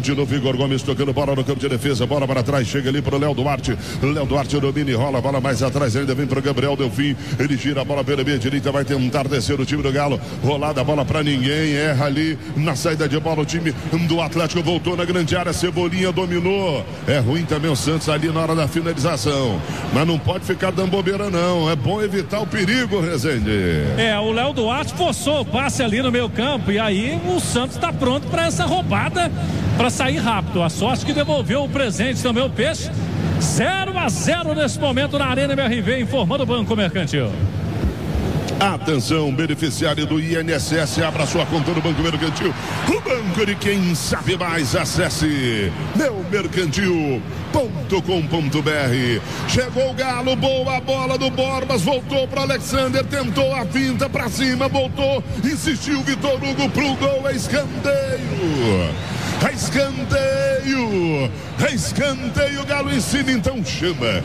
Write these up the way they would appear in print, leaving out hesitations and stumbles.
de novo, Igor Gomes tocando bola no campo de defesa, bola para trás, chega ali pro Léo Duarte domina e rola, bola mais atrás ainda, vem pro Gabriel Delfim, ele gira a bola pela meia direita, vai tentar descer o time do Galo, rolada a bola para ninguém, erra ali na saída de bola, o time do Atlético voltou na grande área, Cebolinha dominou, é ruim também o Santos ali na hora da finalização, mas não pode ficar dando bobeira não, é bom evitar o perigo, Rezende. O Léo Duarte forçou o passe ali no meio campo e aí o Santos está pronto para essa roubada, para sair rápido. A sorte que devolveu o presente também o Peixe. 0-0 nesse momento na Arena MRV, informando o Banco Mercantil. Atenção, beneficiário do INSS, abra sua conta no Banco Mercantil. O banco de quem sabe mais, acesse meumercantil.com.br. Chegou o Galo, boa bola do Borbas, voltou para Alexander, tentou a finta para cima, voltou, insistiu Vitor Hugo pro gol, é escanteio. Escanteio, Galo em cima, então chama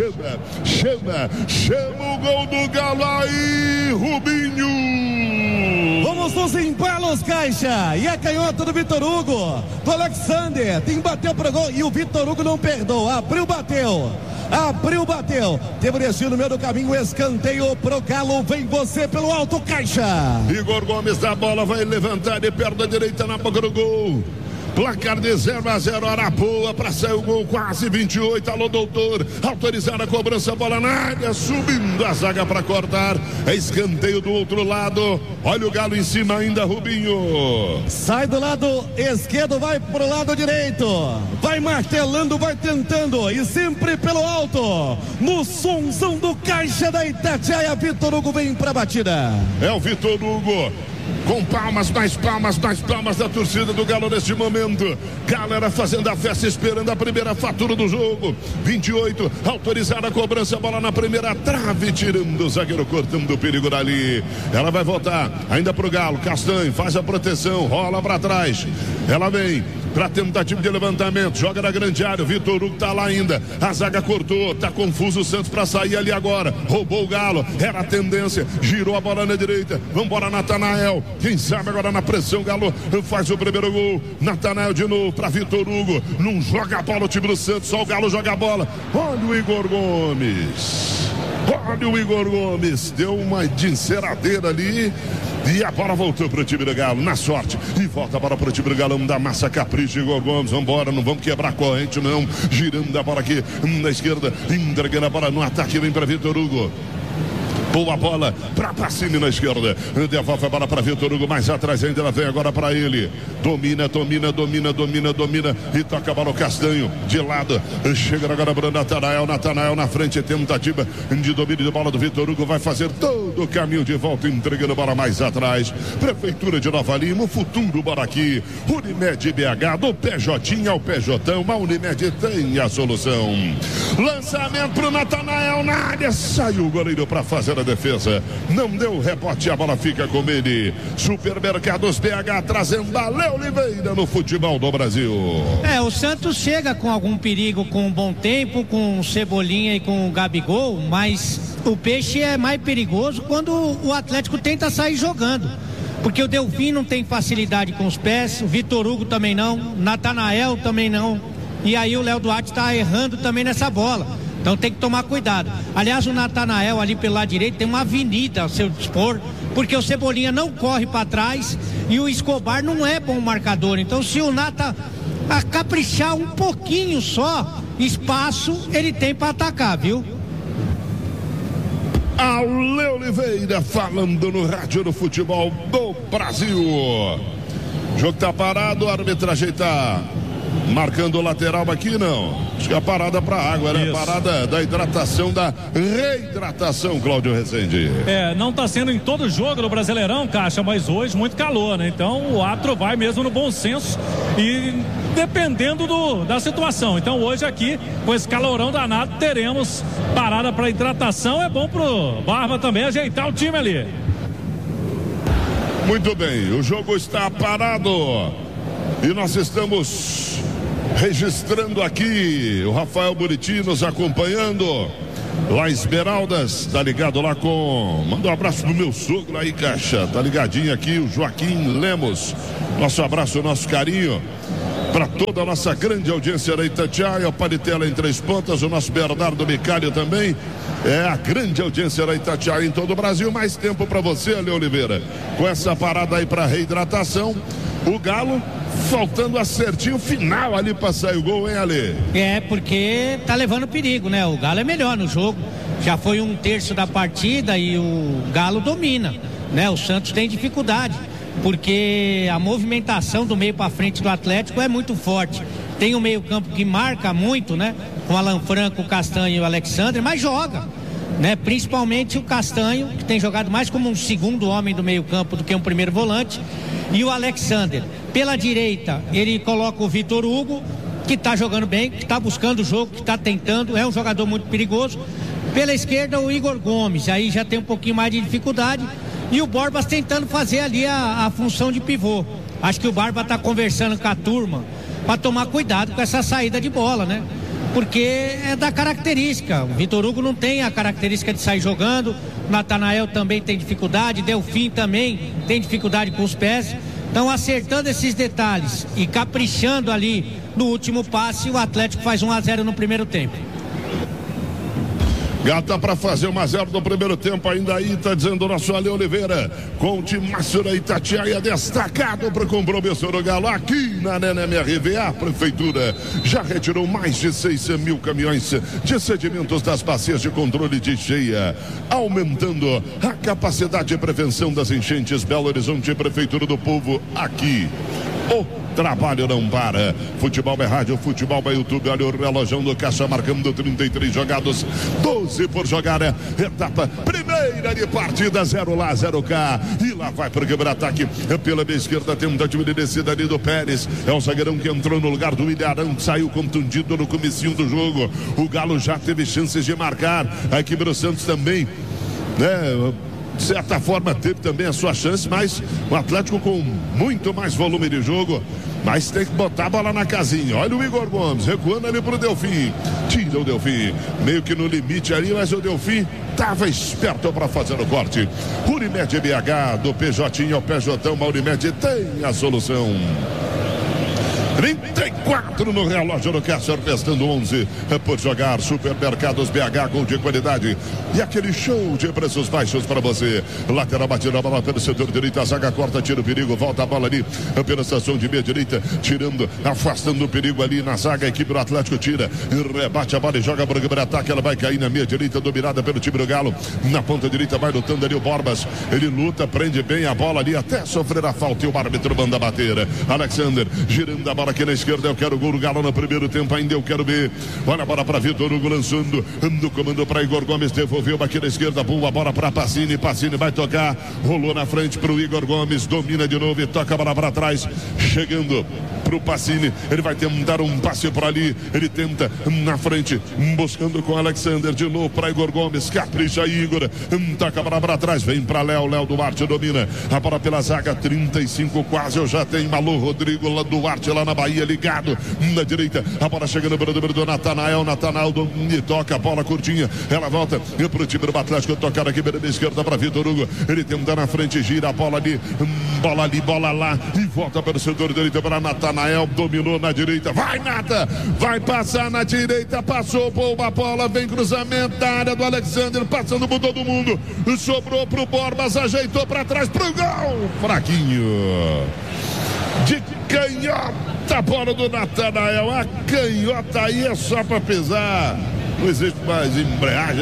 o gol do Galo aí, Rubinho. Vamos nos embalos, Caixa, e a canhota do Vitor Hugo, do Alexander, tem bateu pro gol e o Vitor Hugo não perdoa, abriu, bateu, teve desvio no meio do caminho, escanteio pro Galo, vem você pelo alto, Caixa. Igor Gomes da bola, vai levantar de perna direita na boca do gol. Placar de 0-0, Arapuã para sair o gol, quase 28. Alô, doutor. Autorizar a cobrança, bola na área, subindo a zaga para cortar. É escanteio do outro lado. Olha o Galo em cima ainda, Rubinho. Sai do lado esquerdo, vai pro lado direito. Vai martelando, vai tentando. E sempre pelo alto. No somzão do Caixa da Itatiaia, Vitor Hugo vem pra batida. É o Vitor Hugo. Com palmas, mais palmas da torcida do Galo neste momento. Galera fazendo a festa, esperando a primeira fatura do jogo. 28, autorizada a cobrança, bola na primeira trave, tirando o zagueiro, cortando o perigo dali. Ela vai voltar, ainda pro Galo. Castanho faz a proteção, rola para trás. Ela vem para tentativa de levantamento, joga na grande área, o Vitor Hugo tá lá ainda, a zaga cortou, tá confuso o Santos para sair ali agora, roubou o Galo, era a tendência, girou a bola na direita, vambora Natanael, quem sabe agora na pressão, Galo faz o primeiro gol, Natanael de novo para Vitor Hugo, não joga a bola o time do Santos, só o Galo joga a bola, olha o Igor Gomes, deu uma de enceradeira ali. E a bola voltou para o time do Galo, na sorte. E volta a bola para o time do Galão da Massa Capricho, Igor Gomes. Vambora, não vamos quebrar a corrente, não. Girando a bola aqui na esquerda, entregando a bola no ataque, vem para Vitor Hugo. Boa bola para Pacini na esquerda. Devolve a bola para Vitor Hugo. Mais atrás ainda, ela vem agora para ele. Domina. E toca a bola o Castanho. De lado. Chega agora para Natanael na frente. Tentativa de domínio de bola do Vitor Hugo. Vai fazer todo o caminho de volta. Entregando a bola mais atrás. Prefeitura de Nova Lima. O futuro bora aqui. Unimed BH. Do PJ ao PJão. A Unimed tem a solução. Lançamento para o Natanael na área. Saiu o goleiro para fazer a defesa, não deu rebote, a bola fica com ele. Supermercados BH trazendo a Léo Oliveira no futebol do Brasil. O Santos chega com algum perigo, com um bom tempo, com o Cebolinha e com o Gabigol, mas o Peixe é mais perigoso quando o Atlético tenta sair jogando, porque o Delfim não tem facilidade com os pés, o Vitor Hugo também não, Natanael também não, e aí o Léo Duarte está errando também nessa bola. Então tem que tomar cuidado. Aliás, o Natanael ali pelo lado direito tem uma avenida ao seu dispor, porque o Cebolinha não corre para trás e o Escobar não é bom marcador. Então se o Nata caprichar um pouquinho só, espaço ele tem para atacar, viu? Ale Oliveira falando no rádio do futebol do Brasil. O jogo tá parado, a arbitragem tá marcando o lateral aqui, não. Acho que é a parada para água, né? Parada da hidratação, da reidratação, Cláudio Rezende. Não está sendo em todo jogo do Brasileirão, Caixa, mas hoje muito calor, né? Então o árbitro vai mesmo no bom senso e dependendo da situação. Então hoje aqui, com esse calorão danado, teremos parada para hidratação. É bom pro Barba também ajeitar o time ali. Muito bem, o jogo está parado e nós estamos registrando aqui o Rafael Buriti nos acompanhando lá Esmeraldas, tá ligado lá com, manda um abraço pro meu sogro aí, Caixa, tá ligadinho aqui, o Joaquim Lemos, nosso abraço, nosso carinho. para toda a nossa grande audiência da Itatiaia, o Paritela em Três Pontas, o nosso Bernardo Micalho também. É a grande audiência da Itatiaia em todo o Brasil. Mais tempo para você, Ale Oliveira. Com essa parada aí para reidratação, o Galo faltando acertinho final ali para sair o gol, hein, Ale? É, porque tá levando perigo, né? O Galo é melhor no jogo. Já foi 1/3 da partida e o Galo domina, né? O Santos tem dificuldade, porque a movimentação do meio para frente do Atlético é muito forte. Tem o meio-campo que marca muito, né? Com o Alan Franco, o Castanho e o Alexandre, mas joga, né? Principalmente o Castanho, que tem jogado mais como um segundo homem do meio-campo do que um primeiro volante, e o Alexandre. Pela direita, ele coloca o Vitor Hugo, que está jogando bem, que está buscando o jogo, que está tentando, é um jogador muito perigoso. Pela esquerda, o Igor Gomes, aí já tem um pouquinho mais de dificuldade, e o Borbas tentando fazer ali a função de pivô. Acho que o Barba está conversando com a turma para tomar cuidado com essa saída de bola, né? Porque é da característica. O Vitor Hugo não tem a característica de sair jogando, o Natanael também tem dificuldade, Delfim também tem dificuldade com os pés. Então, acertando esses detalhes e caprichando ali no último passe, o Atlético faz 1-0 no primeiro tempo. Gata para fazer 1-0 no primeiro tempo, ainda aí, tá dizendo o nosso Ale Oliveira, com o timaço da Itatiaia destacado para o compromisso do Galo aqui na NMRV. A Prefeitura já retirou mais de 6 mil caminhões de sedimentos das bacias de controle de cheia, aumentando a capacidade de prevenção das enchentes. Belo Horizonte, Prefeitura do Povo, aqui. O trabalho não para. Futebol é rádio, futebol é YouTube. Olha o relógio do Caixa marcando 33 jogados, 12 por jogar. Etapa primeira de partida, 0 lá, 0 cá. E lá vai para o quebra-ataque pela meia esquerda, tentativa de descida ali do Pérez. É o zagueirão que entrou no lugar do Ilharão, que saiu contundido no comecinho do jogo. O Galo já teve chances de marcar. A equipe do Santos também, né? De certa forma teve também a sua chance, mas o Atlético com muito mais volume de jogo, mas tem que botar a bola na casinha. Olha o Igor Gomes recuando ali pro Delfim, tira o Delfim meio que no limite ali, mas o Delfim estava esperto para fazer o corte. Unimed BH, do PJ ao PJ, a Unimed tem a solução. 34 no relógio do Cássio, restando 11 por jogar. Supermercados BH, gol de qualidade e aquele show de preços baixos para você. Lateral batida a bola pelo setor direito, a zaga corta, tira o perigo, volta a bola ali pela estação de meia direita, tirando, afastando o perigo ali na zaga. A equipe do Atlético tira, rebate a bola e joga para o ataque. Ela vai cair na meia direita, dominada pelo time do Galo. Na ponta direita vai lutando ali o Borbas, ele luta, prende bem a bola ali até sofrer a falta e o árbitro manda bater. Alexander girando a bola aqui na esquerda. Eu quero o gol do Galo no primeiro tempo, ainda eu quero ver. Olha a bola para Vitor Hugo lançando no comando para Igor Gomes, devolveu aqui na esquerda, boa bola para Pacini, Pacini vai tocar, rolou na frente para o Igor Gomes, domina de novo e toca a bola para trás, chegando para o Pacini, ele vai tentar um passe por ali, ele tenta na frente, buscando com Alexander, de novo para Igor Gomes, capricha Igor, toca a bola para trás, vem para Léo Duarte domina a bola pela zaga, 35 quase, eu já tenho Malu Rodrigo lá Duarte lá na Bahia ligado na direita, a bola chegando para o número do Natanael e toca a bola curtinha, ela volta para o time do Atlético, tocar aqui pela esquerda para Vitor Hugo, ele tenta na frente, gira a bola ali, bola lá e volta para o setor direito para Natanael, dominou na direita, vai Nata, vai passar na direita, passou, boa a bola, vem cruzamento da área do Alexander, passando por todo mundo, sobrou para o Borbas, ajeitou para trás para o gol, fraquinho de canhota, a bola do Natanael, a canhota aí é só para pesar, não existe mais embreagem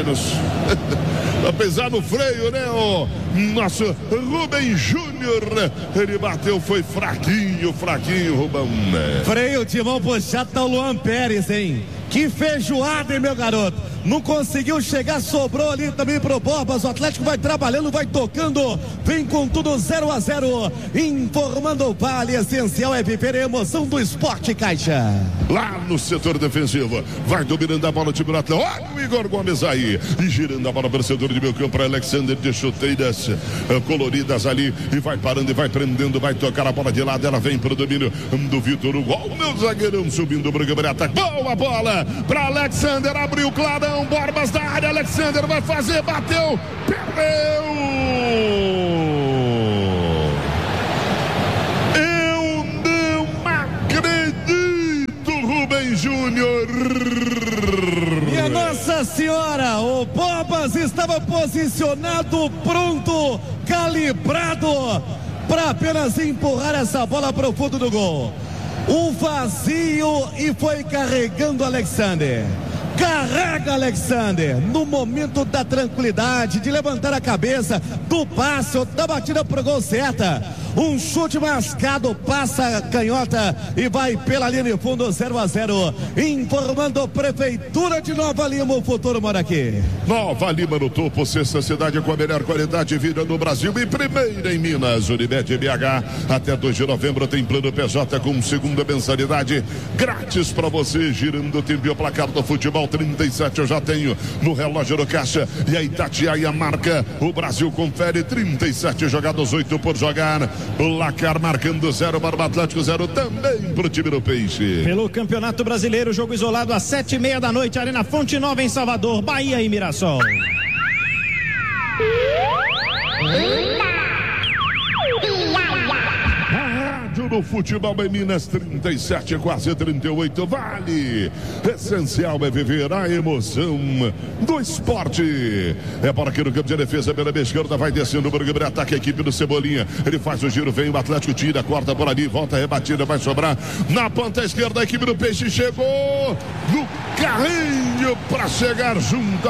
para pesar no freio, né? O nosso Rubem Júnior, ele bateu, foi fraquinho, Rubão, né? Freio de mão puxado, tá o Luan Pérez, hein? Que feijoada, hein, meu garoto? Não conseguiu chegar, sobrou ali também pro Borbas. O Atlético vai trabalhando, vai tocando, vem com tudo 0-0. Informando o Vale, essencial é viver a emoção do esporte, Caixa. Lá no setor defensivo, vai dominando a bola o time do Atlético. Olha o Igor Gomes aí, e girando a bola para o setor de meio campo para Alexander, de chuteiras coloridas ali, e vai parando e vai prendendo, vai tocar a bola de lado, ela vem para o domínio do Vitor Hugo. Olha o meu zagueirão subindo para o ataque. Boa bola para Alexander, abriu clarão, Borbas da área, Alexander vai fazer, bateu, perdeu. Eu não acredito. Júnior. Minha Nossa Senhora, o Borbas estava posicionado, pronto, calibrado para apenas empurrar essa bola para o fundo do gol. O vazio e foi carregando Alexander. Carrega Alexander no momento da tranquilidade, de levantar a cabeça, do passe, da batida pro gol certa. Um chute mascado, passa a canhota e vai pela linha de fundo, 0-0. Informando a Prefeitura de Nova Lima, o futuro mora aqui. Nova Lima no topo, sexta cidade com a melhor qualidade de vida no Brasil e primeira em Minas. Unimed BH, até 2 de novembro tem plano PJ com segunda mensalidade grátis para você, girando o tempo e o placar do futebol. 37 eu já tenho no relógio do caixa e a Itatiaia marca, o Brasil confere, 37 jogados, 8 por jogar. Placar marcando 0 para o Atlético, 0 também para o time do Peixe. Pelo Campeonato Brasileiro, jogo isolado às 7:30 da noite, Arena Fonte Nova em Salvador, Bahia e Mirassol. No futebol em Minas, 37, quase 38, vale. Essencial é viver a emoção do esporte. É para aqui no campo de defesa, pela esquerda, vai descendo o Burger, ataca a equipe do Cebolinha. Ele faz o giro, vem o Atlético, tira, corta por ali, volta, rebatida, vai sobrar na ponta esquerda. A equipe do Peixe chegou no carrinho para chegar junto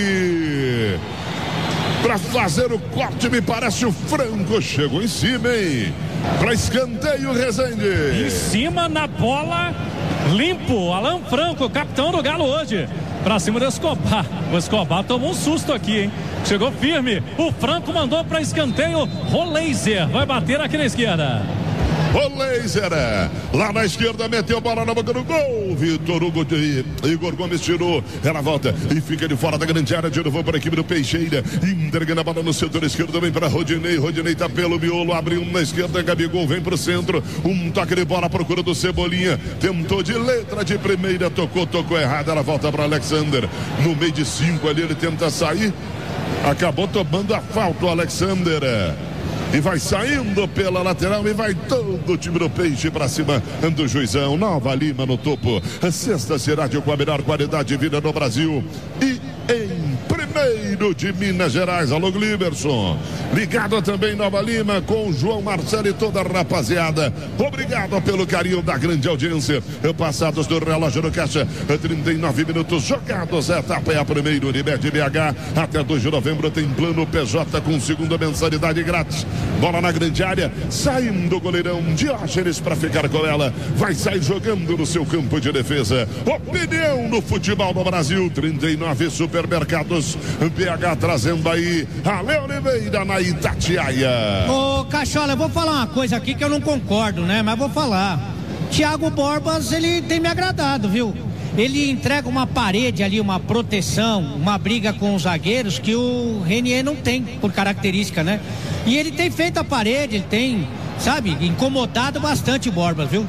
ali. Para fazer o corte, me parece o Franco chegou em cima, hein? Para escanteio, Rezende. Em cima na bola, limpo, Alan Franco, capitão do Galo hoje. Para cima do Escobar. O Escobar tomou um susto aqui, hein? Chegou firme. O Franco mandou para escanteio. Roleiser vai bater aqui na esquerda. O Laser, lá na esquerda, meteu a bola na boca do gol. Vitor Hugo de Igor Gomes tirou. Ela volta e fica de fora da grande área. De novo para a equipe do Peixeira. Entregando a bola no setor esquerdo. Vem para Rodinei. Rodinei tá pelo miolo. Abriu na esquerda. Gabigol vem para o centro. Um toque de bola à procura do Cebolinha. Tentou de letra de primeira. Tocou errado. Ela volta para Alexander. No meio de 5 ali. Ele tenta sair. Acabou tomando a falta o Alexander. E vai saindo pela lateral e vai todo o time do Peixe para cima do Juizão. Nova Lima no topo. A sexta cidade com a melhor qualidade de vida no Brasil. E em primeiro de Minas Gerais. Alô, Gliberson. Ligado também Nova Lima com o João Marcelo e toda a rapaziada. Obrigado pelo carinho da grande audiência. Passados do relógio no caixa. 39 minutos jogados. A etapa é a primeira. Unimed BH. Até 2 de novembro tem plano PJ com segunda mensalidade grátis. Bola na grande área. Saindo o goleirão Diógenes para ficar com ela. Vai sair jogando no seu campo de defesa. Opinião no futebol no Brasil. 39 supermercados BH trazendo aí a Léo Oliveira na Itatiaia. Ô Cachola, eu vou falar uma coisa aqui que eu não concordo, né? Mas vou falar. Thiago Borbas, ele tem me agradado, viu? Ele entrega uma parede ali, uma proteção, uma briga com os zagueiros que o Renier não tem por característica, né? E ele tem feito a parede, ele tem, sabe, incomodado bastante o Borbas, viu?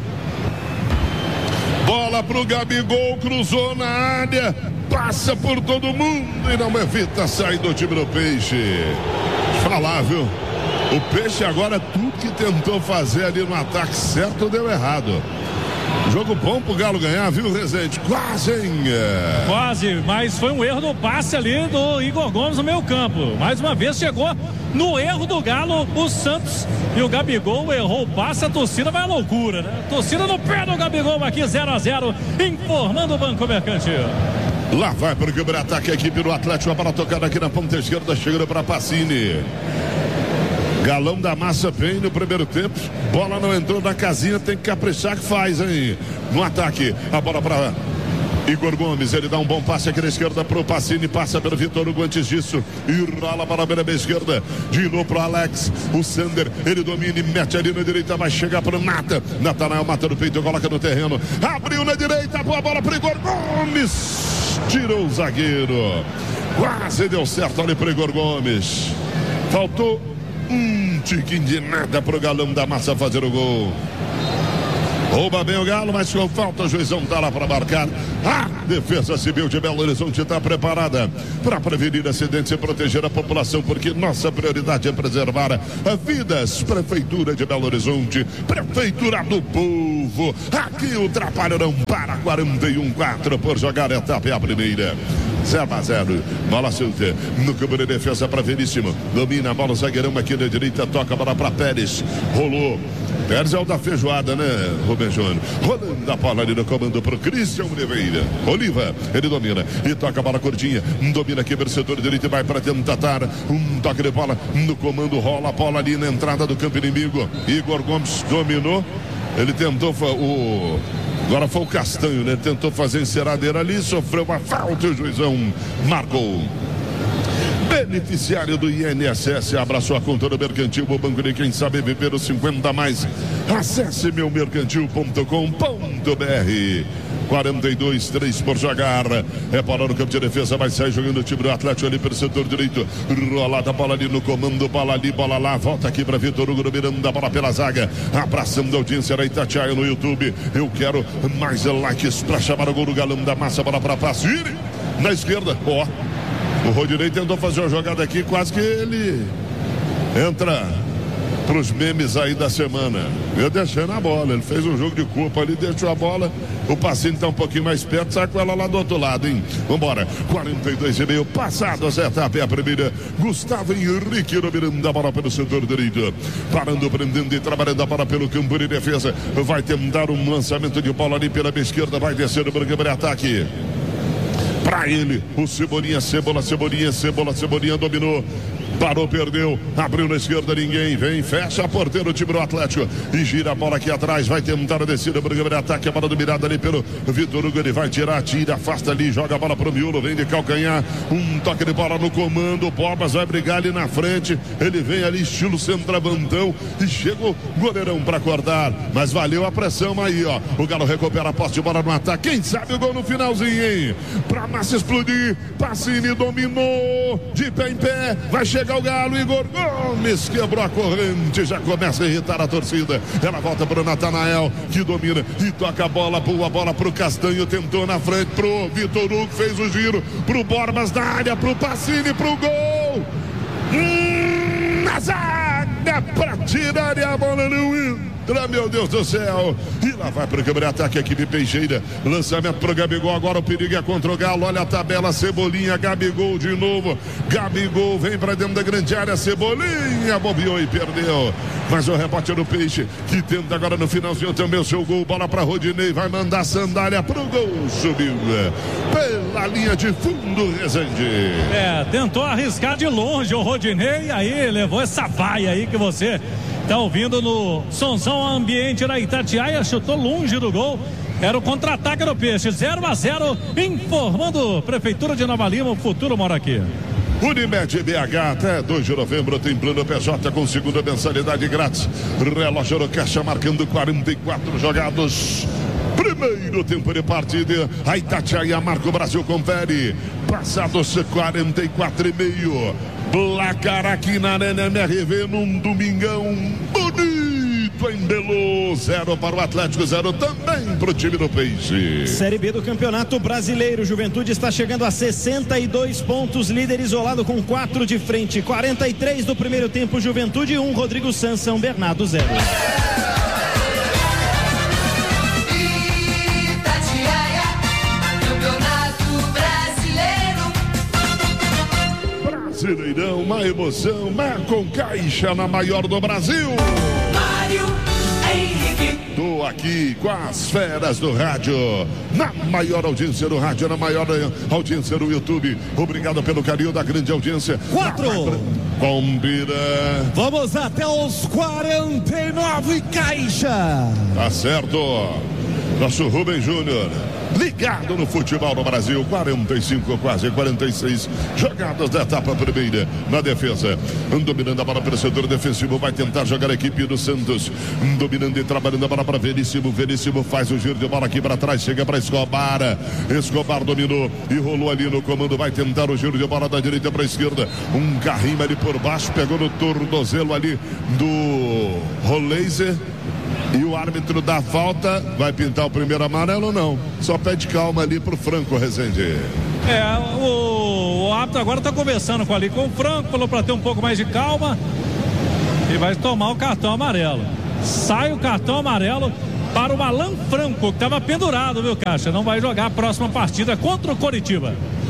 Bola pro Gabigol, cruzou na área, passa por todo mundo e não evita sair do time do Peixe. Falar, viu? O Peixe agora, tudo que tentou fazer ali no ataque certo deu errado. Jogo bom pro Galo ganhar, viu, Rezende? Quase, hein? Quase, mas foi um erro no passe ali do Igor Gomes no meio campo. Mais uma vez chegou no erro do Galo o Santos e o Gabigol errou o passe. A torcida vai à loucura, né? Torcida no pé do Gabigol aqui, 0-0, informando o Banco Mercantil. Lá vai pro ataque a equipe do Atlético, a bola tocada aqui na ponta esquerda, chegando para Pacini. Galão da Massa bem no primeiro tempo. Bola não entrou na casinha, tem que caprichar que faz, hein? No ataque, a bola para Igor Gomes, ele dá um bom passe aqui na esquerda pro Pacini, passa pelo Vitor Hugo antes disso e rola para a beira esquerda, de novo pro Alex, o Sander, ele domina e mete ali na direita, vai chegar pro Nata, Natanael mata no peito, coloca no terreno, abriu na direita, boa bola pro Igor Gomes, tirou o zagueiro, quase deu certo ali pro Igor Gomes, faltou um tiquinho de nada pro Galão da Massa fazer o gol. Rouba bem o Galo, mas com falta o juizão tá lá para marcar. A Defesa Civil de Belo Horizonte está preparada para prevenir acidentes e proteger a população, porque nossa prioridade é preservar vidas. Prefeitura de Belo Horizonte, Prefeitura do Povo. Aqui o Trapalhão para 41-4 por jogar a etapa, é a primeira. 0-0, bola solta no campo de defesa para Veríssimo, domina a bola, o zagueirão aqui na direita, toca a bola para Pérez, rolou. Pérez é o da feijoada, né, Rubem Júnior? Rolando a bola ali no comando pro Cristian Oliva, ele domina e toca a bola curtinha, domina aqui pelo setor direito e vai para tentar um toque de bola no comando, rola a bola ali na entrada do campo inimigo. Igor Gomes dominou, ele tentou agora foi o Castanho, né? Tentou fazer enceradeira ali, sofreu uma falta e o juizão marcou. Beneficiário do INSS, abra sua conta no Mercantil, o banco de quem sabe viver os 50 a mais. Acesse meumercantil.com.br. 42-3 por jogar. É para no campo de defesa, vai sair jogando o time do Atlético ali pelo setor direito. Rolada a bola ali no comando, bola ali, bola lá. Volta aqui para Vitor Hugo dominando a bola pela zaga. Abraçando a audiência da Itatiaia no YouTube. Eu quero mais likes para chamar o gol do Galão da Massa. Bola para Faciri na esquerda. Ó, o Rodinei tentou fazer uma jogada aqui, quase que ele entra pros memes aí da semana. Eu deixando a bola, ele fez um jogo de culpa ali, deixou a bola, o passinho tá um pouquinho mais perto, sai com ela lá do outro lado, hein? Vambora, 42,5 passados, etapa é a primeira. Gustavo Henrique dominando a bola pelo setor direito, parando, prendendo e trabalhando a bola pelo campo de defesa, vai tentar um lançamento de bola ali pela esquerda, vai descendo para o campo de ataque. Pra ele, o Cebolinha dominou. Parou, perdeu, abriu na esquerda, ninguém vem, fecha a porteira o time do Atlético e gira a bola aqui atrás, vai tentar a descida para o campo de ataque, a bola dominada ali pelo Vitor Hugo, ele vai tirar, tira, afasta ali, joga a bola pro miolo, vem de calcanhar, um toque de bola no comando, o Borbas vai brigar ali na frente, ele vem ali estilo centroavantão e chega o goleirão para acordar, mas valeu a pressão aí, ó, o Galo recupera a posse de bola no ataque, quem sabe o gol no finalzinho, hein? Pra massa explodir, Pacini dominou, de pé em pé, vai chegar o Galo, Igor Gomes quebrou a corrente, já começa a irritar a torcida, ela volta para o Natanael, que domina e toca a bola, pula a bola pro Castanho, tentou na frente pro Vitor Hugo, fez o giro pro Borbas na área, pro Pacini, pro gol, na zaga pra tirar e a bola não entra, meu Deus do céu, e lá vai pro câmera ataque a equipe Peixeira, lançamento pro Gabigol, agora o perigo é contra o Galo, olha a tabela, Cebolinha, Gabigol de novo, Gabigol vem pra dentro da grande área, Cebolinha bobeou e perdeu, mas o rebote do Peixe, que tenta agora no finalzinho também o seu gol, bola pra Rodinei, vai mandar sandália pro gol, subiu pela linha de fundo, Rezende. Tentou arriscar de longe o Rodinei, aí levou essa vaia aí que você tá ouvindo no somzão ambiente da Itatiaia, chutou longe do gol. Era o contra-ataque do Peixe, 0-0, informando Prefeitura de Nova Lima, o futuro mora aqui. Unimed BH, até 2 de novembro tem plano PJ com segunda mensalidade grátis. Relógio no caixa marcando 44 jogados. Primeiro tempo de partida, a Itatiaia marca, o Brasil confere. Passados 44,5. Placar aqui na Arena MRV num domingão bonito em Belo. 0 para o Atlético, 0 também para o time do Peixe. Série B do Campeonato Brasileiro, Juventude está chegando a 62 pontos, líder isolado com 4 de frente, 43 do primeiro tempo, Juventude 1, Rodrigo Sanz, São Bernardo 0. Brasileirão, uma emoção, com Caixa na maior do Brasil. Mário Henrique. Tô aqui com as feras do rádio, na maior audiência do rádio, na maior audiência do YouTube. Obrigado pelo carinho da grande audiência. 4. Combina. Vamos até os 49, Caixa. Tá certo. Nosso Rubem Júnior, ligado no futebol no Brasil, 45, quase 46 jogadas da etapa primeira na defesa, dominando a bola pelo setor defensivo, vai tentar jogar a equipe do Santos, dominando e trabalhando a bola para Veríssimo, Veríssimo faz o giro de bola aqui para trás, chega para Escobar, Escobar dominou e rolou ali no comando, vai tentar o giro de bola da direita para a esquerda, um carrinho ali por baixo, pegou no tornozelo ali do Roleiser. E o árbitro da falta vai pintar o primeiro amarelo ou não? Só pede calma ali pro Franco, Rezende. O árbitro agora tá conversando com o Franco, falou para ter um pouco mais de calma e vai tomar o cartão amarelo. Sai o cartão amarelo para o Alan Franco, que estava pendurado, viu, Caixa? Não vai jogar a próxima partida contra o Coritiba.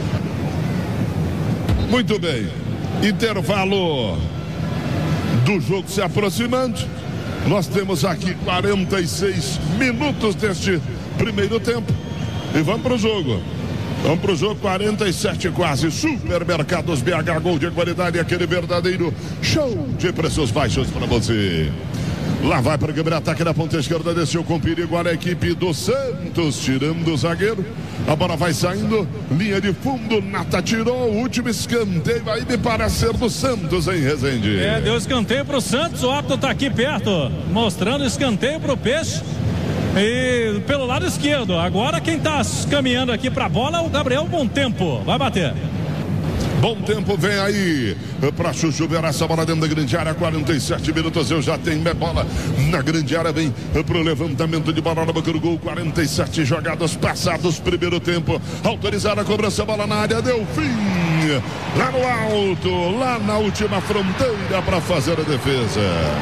Muito bem. Intervalo do jogo se aproximando. Nós temos aqui 46 minutos deste primeiro tempo. E vamos pro jogo. Vamos pro jogo, 47 quase. Supermercados BH, gol de qualidade, aquele verdadeiro show de preços baixos para você. Lá vai para o câmera ataque na ponta esquerda, desceu com perigo a equipe do Santos, tirando o zagueiro. A bola vai saindo, linha de fundo, Nata tirou, o último escanteio aí me parece ser do Santos, hein, Rezende? Deu escanteio pro Santos, o árbitro tá aqui perto, mostrando escanteio pro Peixe. E pelo lado esquerdo, agora quem tá caminhando aqui pra bola é o Gabriel Bom Tempo, vai bater. Bom Tempo vem aí pra Chuchu ver essa bola dentro da grande área, 47 minutos, eu já tenho minha bola na grande área, vem pro levantamento de bola na boca do gol, 47 jogadas passados, primeiro tempo, autorizada a cobrança, bola na área, deu fim, lá no alto, lá na última fronteira para fazer a defesa.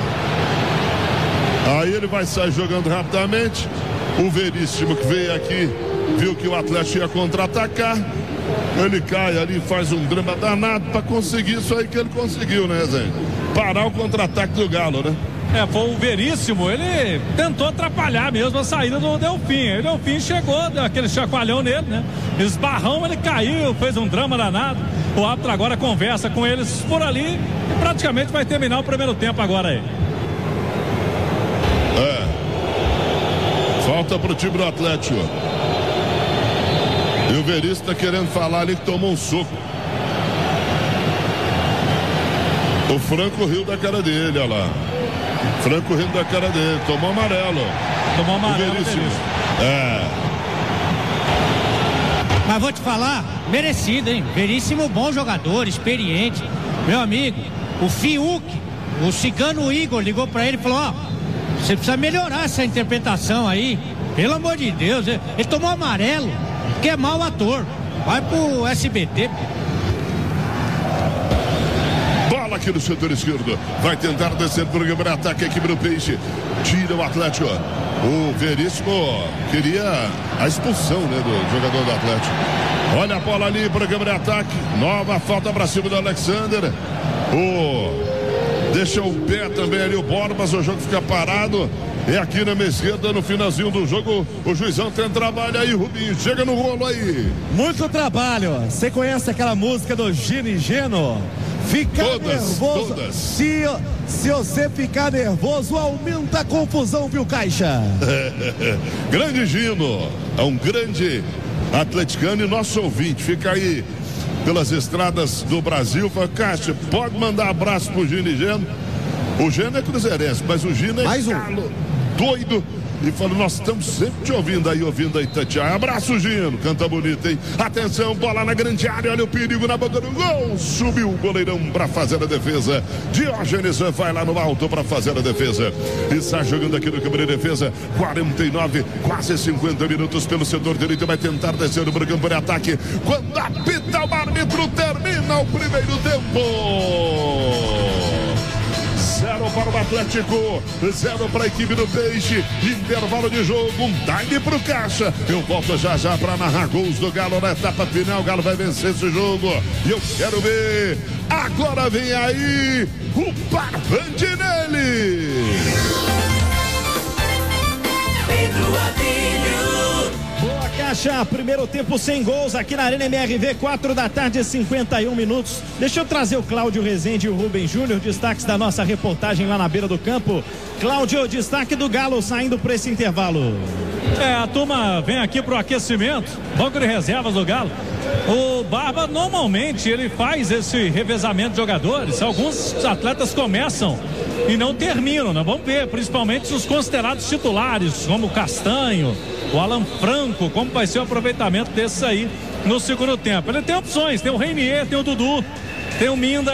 Aí ele vai sair jogando rapidamente, o Veríssimo que veio aqui, viu que o Atlético ia contra-atacar, ele cai ali, faz um drama danado para conseguir isso aí que ele conseguiu, né, Zé? Parar o contra-ataque do Galo, né? Foi o Veríssimo, ele tentou atrapalhar mesmo a saída do Delfim. O Delfim chegou, deu aquele chacoalhão nele, né? Esbarrão, ele caiu, fez um drama danado. O árbitro agora conversa com eles por ali e praticamente vai terminar o primeiro tempo agora aí. Falta pro time do Atlético. E o Veríssimo tá querendo falar ali que tomou um soco. O Franco riu da cara dele, olha lá. Franco riu da cara dele, tomou amarelo. Tomou amarelo. O Veríssimo. Mas vou te falar, merecido, hein? Veríssimo, bom jogador, experiente. Meu amigo, o Fiuk, o Cigano Igor ligou pra ele e falou, você precisa melhorar essa interpretação aí. Pelo amor de Deus, ele tomou amarelo, que é mau ator. Vai pro SBT. Bola aqui no setor esquerdo. Vai tentar descer pro ataque aqui pro Peixe. Tira o Atlético. O Veríssimo queria a expulsão, né, do jogador do Atlético. Olha a bola ali pro ataque. Nova falta pra cima do Alexander. Deixa o pé também ali o Borbas, o jogo fica parado. É aqui na esquerda, no finalzinho do jogo, o juizão tem trabalho aí, Rubinho, chega no rolo aí. Muito trabalho. Você conhece aquela música do Gino e Geno? Ficar nervoso. Todas. Se você ficar nervoso, aumenta a confusão, viu, Caixa? Grande Gino, é um grande atleticano e nosso ouvinte, fica aí pelas estradas do Brasil. Fala, Caixa, pode mandar abraço pro Gino e Geno. O Geno é cruzeirense, mas o Gino é galo, doido. E falou, nós estamos sempre te ouvindo aí, Tatiana. Abraço, Gino, canta bonito, hein? Atenção, bola na grande área, olha o perigo na boca do gol. Subiu o goleirão para fazer a defesa. Diógenes vai lá no alto para fazer a defesa. E está jogando aqui no campo de defesa. 49, quase 50 minutos pelo setor direito. Vai tentar descer o campo de ataque. Quando apita o árbitro, termina o primeiro tempo. 0 para o Atlético, 0 para a equipe do Peixe. Intervalo de jogo, um time pro Caixa. Eu volto já para narrar gols do Galo na etapa final. O Galo vai vencer esse jogo e eu quero ver. Agora vem aí o barbante nele. Pedro Adilho. Boa, Caixa, primeiro tempo sem gols aqui na Arena MRV, 4 da tarde, 51 minutos. Deixa eu trazer o Cláudio Rezende e o Rubem Júnior, destaques da nossa reportagem lá na beira do campo. Cláudio, destaque do Galo saindo para esse intervalo. A turma vem aqui pro aquecimento, banco de reservas do Galo. O Barba normalmente ele faz esse revezamento de jogadores. Alguns atletas começam e não terminam, né? Vamos ver, principalmente os considerados titulares, como o Castanho, o Alan Franco, como vai ser o aproveitamento desses aí no segundo tempo. Ele tem opções, tem o Reinier, tem o Dudu, tem o Minda,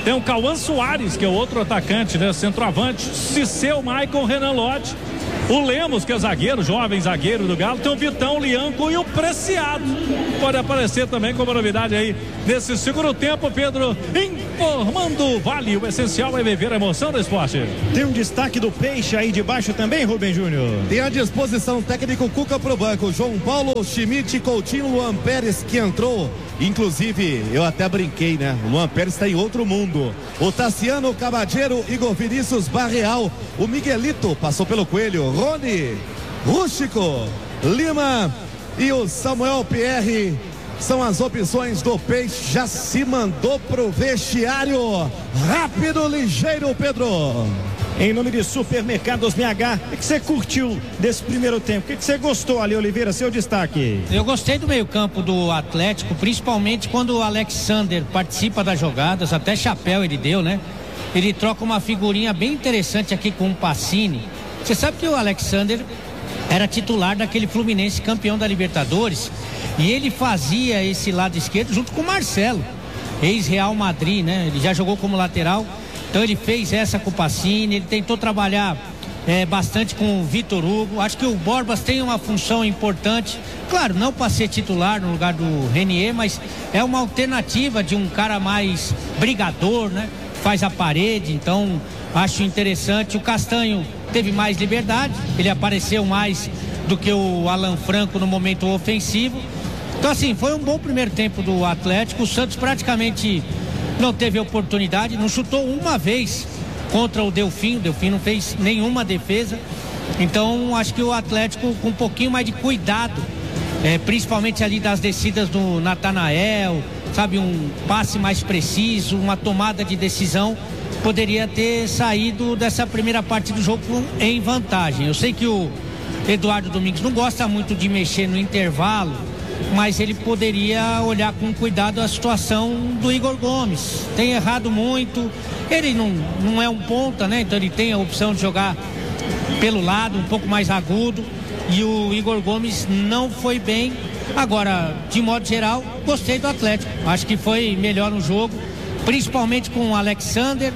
Tem o Cauã Soares, que é outro atacante, né? Centroavante. Cisseu, Maicon, Renan Lodge. O Lemos, que é zagueiro, jovem zagueiro do Galo. Tem o Vitão, o Lianco e o Preciado. Pode aparecer também como novidade aí nesse segundo tempo, Pedro. Informando Vale, o essencial é viver a emoção do esporte. Tem um destaque do Peixe aí de baixo também, Rubem Júnior. Tem à disposição técnico Cuca pro banco. João Paulo, Schmidt, Coutinho, Luan Pérez que entrou. Inclusive, eu até brinquei, né? O Luan Pérez está em outro mundo. O Tassiano, Cabadeiro, Igor Vinícius, Barreal. O Miguelito passou pelo Coelho. Rony, Rústico, Lima e o Samuel Pierre. São as opções do Peixe. Já se mandou pro vestiário. Rápido, ligeiro, Pedro. Em nome de Supermercados BH, o que você curtiu desse primeiro tempo? O que você gostou ali, Oliveira, seu destaque? Eu gostei do meio-campo do Atlético, principalmente quando o Alexander participa das jogadas, até chapéu ele deu, né? Ele troca uma figurinha bem interessante aqui com o Pacini. Você sabe que o Alexander era titular daquele Fluminense campeão da Libertadores e ele fazia esse lado esquerdo junto com o Marcelo, ex-Real Madrid, né? Ele já jogou como lateral. Então ele fez essa com o Pacini, ele tentou trabalhar bastante com o Vitor Hugo. Acho que o Borbas tem uma função importante, claro, não para ser titular no lugar do Renier, mas é uma alternativa de um cara mais brigador, né? Faz a parede, então acho interessante. O Castanho teve mais liberdade, ele apareceu mais do que o Alan Franco no momento ofensivo. Então assim, foi um bom primeiro tempo do Atlético. O Santos praticamente não teve oportunidade, não chutou uma vez contra o Delfim não fez nenhuma defesa. Então acho que o Atlético com um pouquinho mais de cuidado, principalmente ali das descidas do Natanael, sabe, um passe mais preciso, uma tomada de decisão, poderia ter saído dessa primeira parte do jogo em vantagem. Eu sei que o Eduardo Domingues não gosta muito de mexer no intervalo, mas ele poderia olhar com cuidado a situação do Igor Gomes. Tem errado muito, ele não é um ponta, né? Então ele tem a opção de jogar pelo lado, um pouco mais agudo, e o Igor Gomes não foi bem. Agora, de modo geral, gostei do Atlético, acho que foi melhor no jogo, principalmente com o Alexander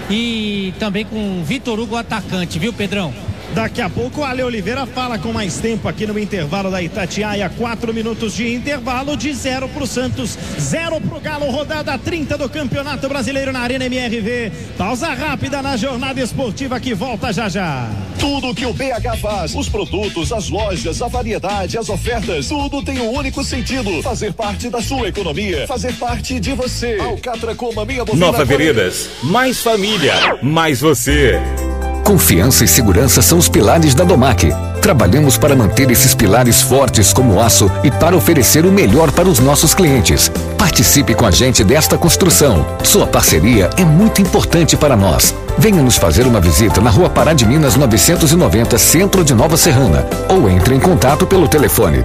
e também com o Vitor Hugo, atacante, viu, Pedrão? Daqui a pouco o Ale Oliveira fala com mais tempo aqui no intervalo da Itatiaia. 4 minutos de intervalo, de 0 pro Santos, 0 pro Galo. Rodada 30 do Campeonato Brasileiro na Arena MRV. Pausa rápida na jornada esportiva que volta já já. Tudo que o BH faz, os produtos, as lojas, a variedade, as ofertas, tudo tem um único sentido: fazer parte da sua economia, fazer parte de você. Alcatra Coma, minha bovina. Nova Veredas, mais família, mais você. Confiança e segurança são os pilares da Domac. Trabalhamos para manter esses pilares fortes como aço e para oferecer o melhor para os nossos clientes. Participe com a gente desta construção. Sua parceria é muito importante para nós. Venha nos fazer uma visita na Rua Pará de Minas 990, Centro de Nova Serrana, ou entre em contato pelo telefone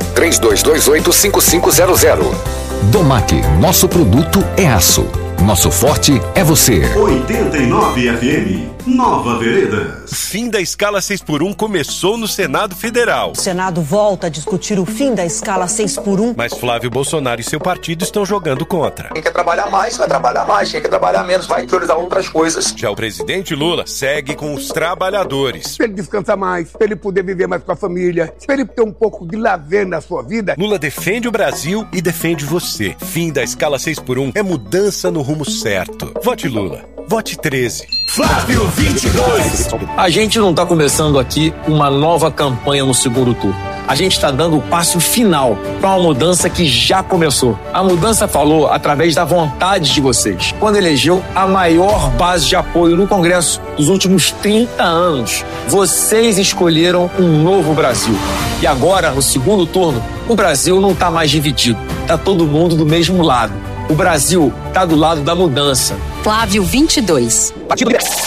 3228-5500. Domac, nosso produto é aço. Nosso forte é você. 89 FM. Nova Veredas. Fim da escala 6x1 começou no Senado Federal. O Senado volta a discutir o fim da escala 6x1. Mas Flávio Bolsonaro e seu partido estão jogando contra. Quem quer trabalhar mais, vai trabalhar mais. Quem quer trabalhar menos, vai priorizar outras coisas. Já o presidente Lula segue com os trabalhadores. Pra ele descansar mais, pra ele poder viver mais com a família, pra ele ter um pouco de lazer na sua vida. Lula defende o Brasil e defende você. Fim da escala 6x1 é mudança no rumo certo. Vote Lula. Vote 13. Flávio 22. A gente não está começando aqui uma nova campanha no segundo turno. A gente está dando o passo final para uma mudança que já começou. A mudança falou através da vontade de vocês, quando elegeu a maior base de apoio no Congresso dos últimos 30 anos. Vocês escolheram um novo Brasil. E agora, no segundo turno, o Brasil não está mais dividido. Está todo mundo do mesmo lado. O Brasil está do lado da mudança. Flávio 22.